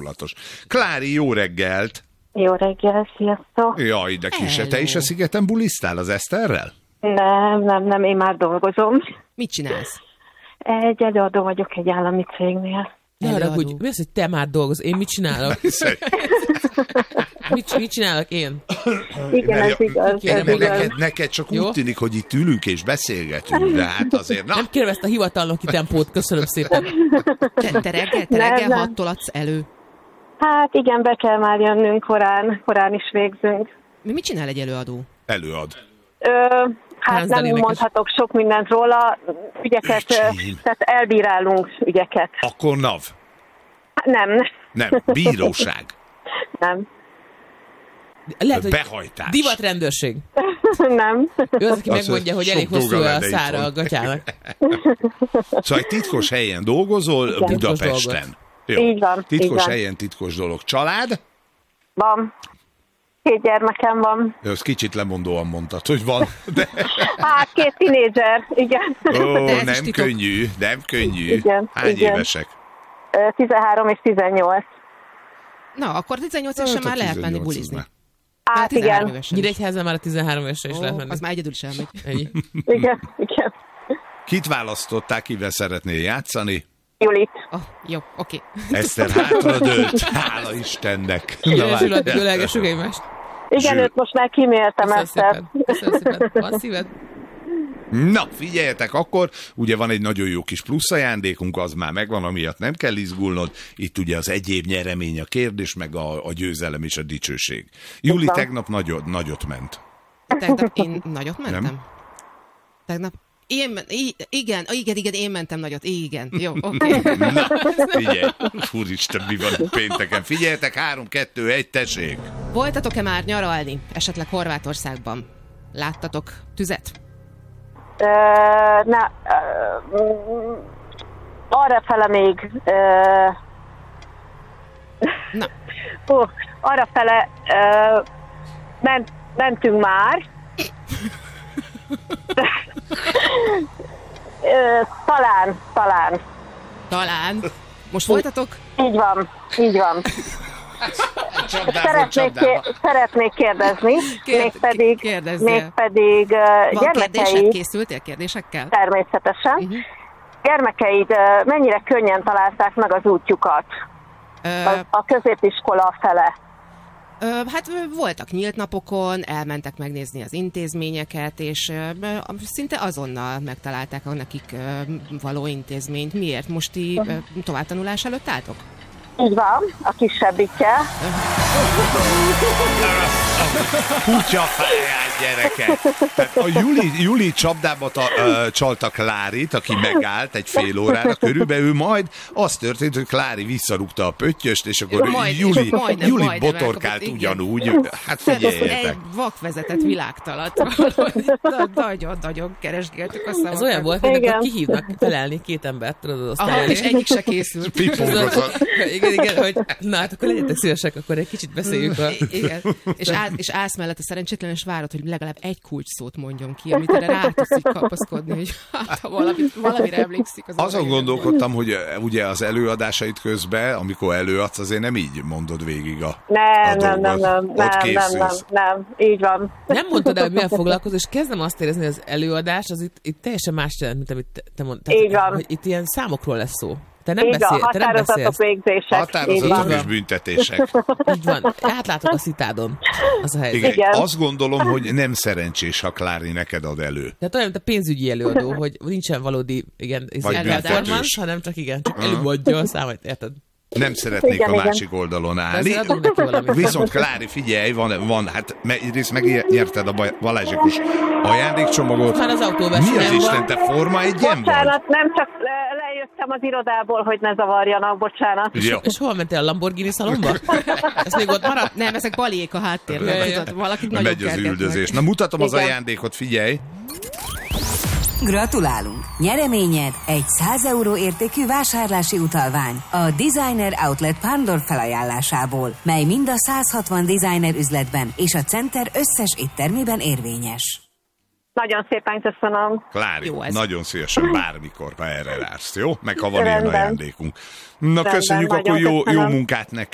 hangulatos. Klári, jó reggelt! Jó reggel, sziasztok! Jaj, de kise, te is a szigeten bulisztál az Eszterrel? Nem, én már dolgozom. Mit csinálsz? Egy előadó vagyok egy állami cégnél. Hogy mi az, hogy te már dolgozol? Én mit csinálok? mit csinálok én? Igen, ez igaz. Neked csak úgy tűnik, hogy itt ülünk és beszélgetünk, de hát azért... Nem kérem ezt a hivatalnoki tempót, köszönöm szépen. Te reggel 6-tól adsz elő. Hát igen, be kell már jönnünk, korán is végzünk. Mit csinál egy előadó? Előad. Hát nem mondhatok sok mindent róla, ügyeket, tehát elbírálunk ügyeket. Akkor NAV? Nem, bíróság? Nem. Lehet, hogy behajtás? Divatrendőrség? Nem. Ő az, aki megmondja, hogy elég hosszú a szára a gatyának. Szóval egy titkos helyen dolgozol, igen. Budapesten. Jó. Így van. Titkos helyen, titkos dolog. Család? Van. 2 gyermekem van. Ezt kicsit lemondóan mondtad, hogy van. De... Hát 2 tínédzser, igen. Nem könnyű. Igen, hány évesek? 13 és 18. Na, akkor 18 évesen már lehet menni bulizni. Hát igen. Nyíregyházan már a 13 évesen is lehet menni. Az már egyedül sem megy. Igen. Kit választottál, kivel szeretnél játszani? Julit. Jó, oké. Eszter hátradőlt, hála Istennek. Ölelgessük egymást. Igen, őt most már kiméltem, Eszter. Köszönöm szépen. Van szíved? Na, figyeljetek, akkor ugye van egy nagyon jó kis plusz ajándékunk, az már megvan, amiatt nem kell izgulnod. Itt ugye az egyéb nyeremény a kérdés, meg a győzelem és a dicsőség. Juli tegnap nagyot ment. Tegnap én nagyot mentem? Nem? Tegnap igen, én mentem nagyot. Igen, jó, oké. Na, figyelj, úristen, mi van pénteken? Figyeljetek, 3, 2, 1, tessék! Voltatok-e már nyaralni, esetleg Horvátországban? Láttatok tüzet? Arrafele még... Na. Arrafele mentünk már. Talán. Most voltatok? Így van. Szeretnék kérdezni, mégpedig gyermekeid... Készültél kérdésekkel? Természetesen. Gyermekeid mennyire könnyen találták meg az útjukat a középiskola fele? Hát voltak nyílt napokon, elmentek megnézni az intézményeket, és szinte azonnal megtalálták a nekik való intézményt. Miért? Most ti továbbtanulás előtt álltok? Így van, a kisebbikkel. Kutyafáját, gyerekek! Tehát a Juli csapdába csalta Klárit, aki megállt egy fél órára körülbelül, majd az történt, hogy Klári visszarúgta a pöttyöst, és akkor Juli botorkált ugyanúgy. Hát figyeljetek! Egy vakvezetett világtalat. Nagyon keresgéltük. Ez olyan volt, hogy kihívnak felelni 2 embert, tudod, aztán. És egyik se készült. Igen, hogy na hát akkor legyetek szívesek, akkor egy kicsit beszéljünk. Igen. És állsz mellett a szerencsétlen, és várod, hogy legalább egy kulcsszót mondjon ki, amit erre rá tudsz így kapaszkodni, hogy hát, ha valamire emlékszik. Azon gondolkodtam, hogy ugye az előadásait közben, amikor előadsz, azért nem így mondod végig a dolgot. Nem, így van. Nem mondtad el, hogy milyen foglalkozol, és kezdem azt érezni, hogy az előadás az itt teljesen más jelent, mint amit te mondtad. Így van. Hogy itt ilyen számokról lesz szó. Határozatok, végzések. Határozatok és büntetések. Így van. Átlátok a szitádon. Az a helyzet. Igen. Azt gondolom, hogy nem szerencsés, ha Klári neked ad elő. Tehát olyan, mint a pénzügyi előadó, hogy nincsen valódi performance, hanem csak előadja a számait, érted? Nem szeretnék a másik oldalon állni. Viszont Klári, figyelj, van hát egyrészt megnyerted a Balázsikus ajándékcsomagot. Már az Mi az Isten, te Forma 1-en vagy? Bocsánat, nem csak lejöttem az irodából, hogy ne zavarjanak, bocsánat. Jó. És hol mentél, a Lamborghini szalomba? Ez még ott maradt? Nem, ezek baliék a háttérben. Valakit nagyon megy az üldözés. Na mutatom az ajándékot, figyelj. Gratulálunk! Nyereményed egy 100 € értékű vásárlási utalvány a Designer Outlet Pándor felajánlásából, mely mind a 160 designer üzletben és a Center összes éttermében érvényes. Nagyon szépen köszönöm. Klári, nagyon szívesen bármikor, ha erre vársz, jó? Meg ha van ilyen ajándékunk. Na, köszönjük, akkor jó munkát neked.